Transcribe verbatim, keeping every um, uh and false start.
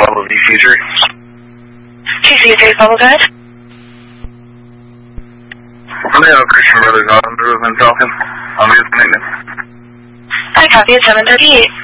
Volvo V Future. T C three Volvo, go ahead. Romeo, Christian Brothers, on the roof and Falcon. On the maintenance. I copy at seven thirty-eight.